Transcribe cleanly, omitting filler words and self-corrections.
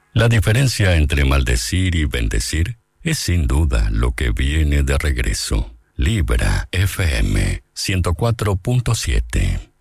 La diferencia entre maldecir y bendecir es sin duda lo que viene de regreso. Libra FM 104.7.